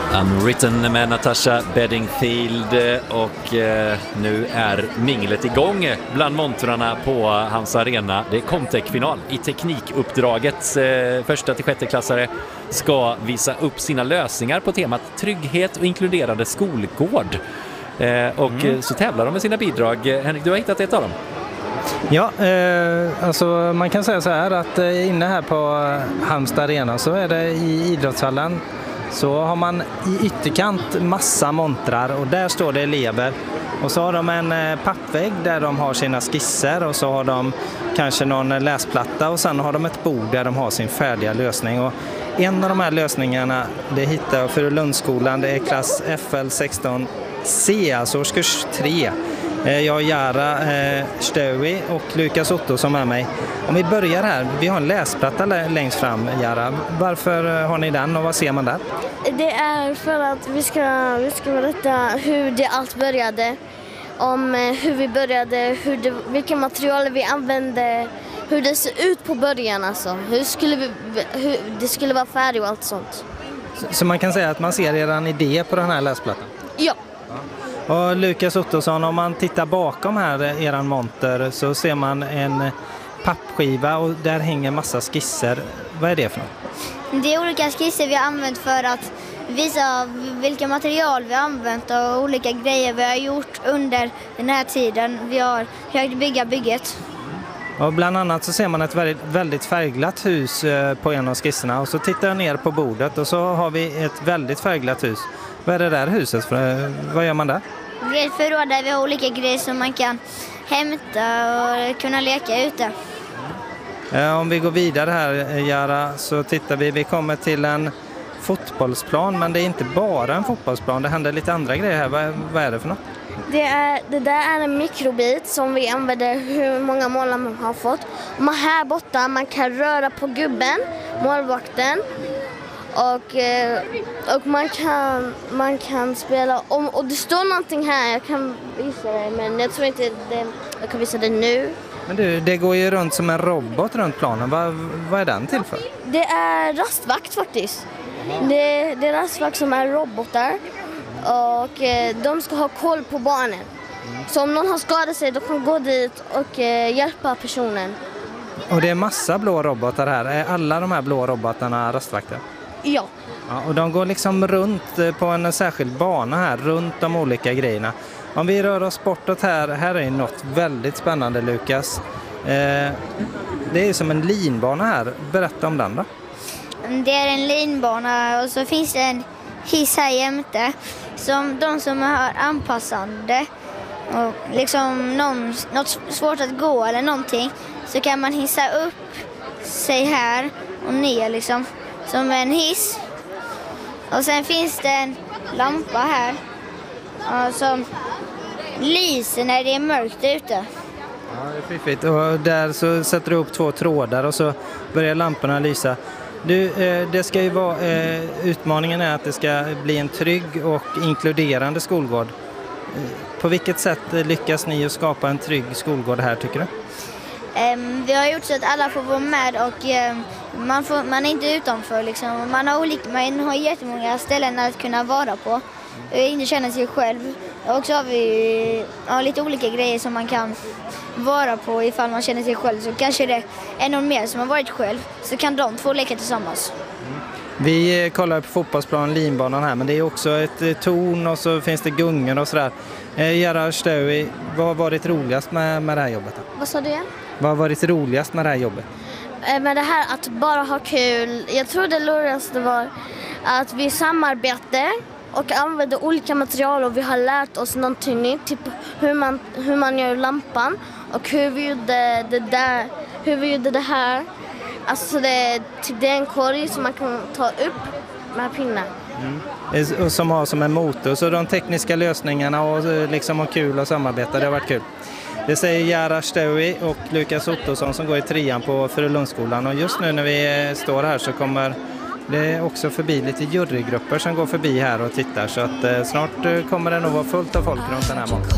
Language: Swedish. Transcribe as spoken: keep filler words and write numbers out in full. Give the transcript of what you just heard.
Unwritten med Natasha Bedingfield och eh, nu är minglet igång bland montrarna på Hans Arena. Det är Comtech-final i teknikuppdraget. Eh, första till sjätte klassare ska visa upp sina lösningar på temat trygghet och inkluderande skolgård. Eh, och mm. så tävlar de med sina bidrag. Henrik, du har hittat ett av dem. Ja, eh, alltså man kan säga så här att eh, inne här på Halmstad Arena så är det i idrottshallen. Så har man i ytterkant massa montrar och där står det elever. Och så har de en pappvägg där de har sina skisser och så har de kanske någon läsplatta och sen har de ett bord där de har sin färdiga lösning. Och en av de här lösningarna det hittar jag för Lundsskolan, det är klass F L sexton C, alltså årskurs tre. Jag har Jara eh, Stövi och Lukas Otto som är med mig. Om vi börjar här, vi har en läsplatta längst fram, Jara. Varför har ni den och vad ser man där? Det är för att vi ska, vi ska berätta hur det allt började. Om hur vi började, hur det, vilka material vi använde, hur det ser ut på början alltså. Hur, skulle vi, hur det skulle vara färdigt och allt sånt. Så, så man kan säga att man ser er idé på den här läsplattan? Ja. Och Lukas Ottosson, om man tittar bakom här eran monter så ser man en pappskiva och där hänger massa skisser. Vad är det för något? Det är olika skisser vi har använt för att visa vilka material vi har använt och olika grejer vi har gjort under den här tiden vi har försökt bygga bygget. Och bland annat så ser man ett väldigt, väldigt färgglatt hus på en av skisserna och så tittar jag ner på bordet och så har vi ett väldigt färgglatt hus. Vad är det där huset för? Vad gör man där? Det är ett förråd där vi har olika grejer som man kan hämta och kunna leka ute. Om vi går vidare här, Jara, så tittar vi. Vi kommer till en fotbollsplan, men det är inte bara en fotbollsplan. Det händer lite andra grejer här. Vad, vad är det för något? Det, är, det där är en mikrobit som vi använder hur många mål man har fått. Man här borta, man kan röra på gubben, målvakten. Och, och man, kan, man kan spela om, och det står någonting här, jag kan visa det, men jag tror inte det, jag kan visa det nu. Men du, det går ju runt som en robot runt planen, vad, vad är den till för? Det är rastvakt faktiskt. Det, det är rastvakt som är robotar och de ska ha koll på barnen. Så om någon har skadat sig, då kan gå dit och hjälpa personen. Och det är massa blå robotar här, är alla de här blå robotarna rastvakter? Ja. Ja. Och de går liksom runt på en särskild bana här, runt de olika grejerna. Om vi rör oss bortåt här, här är något väldigt spännande, Lukas. Eh, det är som en linbana här, berätta om den då. Det är en linbana och så finns det en hiss här jämte. Som de som har anpassande och liksom någon, något svårt att gå eller någonting så kan man hissa upp sig här och ner liksom. Som en hiss. Och sen finns det en lampa här som lyser när det är mörkt ute. Ja, det är fiffigt. Och där så sätter du upp två trådar och så börjar lamporna lysa. Du, det ska ju vara, utmaningen är att det ska bli en trygg och inkluderande skolgård. På vilket sätt lyckas ni att skapa en trygg skolgård här, tycker du? Vi har gjort så att alla får vara med och man, får, man är inte utanför. Liksom. Man, har olika, man har jättemånga ställen att kunna vara på och inte känna sig själv. Och så har vi ja, lite olika grejer som man kan vara på ifall man känner sig själv. Så kanske det är någon mer som har varit själv så kan de två leka tillsammans. Mm. Vi kollar på fotbollsplanen, linbanan här, men det är också ett torn och så finns det gungor och sådär. Jara Stövi, vad har varit roligast med, med det här jobbet? Vad sa du igen? Vad har varit roligast med det här jobbet? Med det här att bara ha kul. Jag tror det roligaste var att vi samarbetar och använder olika material och vi har lärt oss någonting nytt. Typ hur man, hur man gör lampan och hur vi gjorde det där, hur vi gjorde det här. Alltså det, typ det är en korg som man kan ta upp med pinnar. Mm. Och som har som en motor. Så de tekniska lösningarna och liksom ha kul och samarbeta, det har varit kul. Det säger Jara Stövi och Lukas Ottosson som går i trean på Lundsskolan. Och just nu när vi står här så kommer det också förbi lite jurygrupper som går förbi här och tittar. Så att eh, snart kommer det nog vara fullt av folk runt den här månaden.